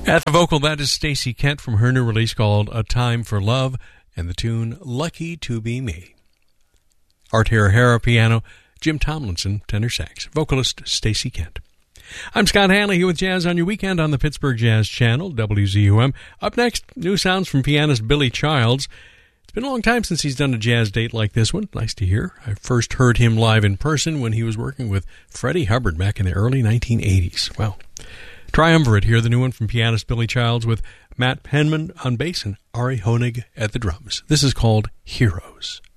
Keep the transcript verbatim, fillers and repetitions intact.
At the vocal, that is Stacey Kent from her new release called A Time for Love, and the tune Lucky to Be Me. Art Hara piano, Jim Tomlinson tenor sax, vocalist Stacey Kent. I'm Scott Hanley here with Jazz on Your Weekend on the Pittsburgh Jazz Channel, W Z U M. Up next, new sounds from pianist Billy Childs. It's been a long time since he's done a jazz date like this one. Nice to hear. I first heard him live in person when he was working with Freddie Hubbard back in the early nineteen eighties. Well, Triumvirate here, the new one from pianist Billy Childs with Matt Penman on bass and Ari Honig at the drums. This is called Heroes.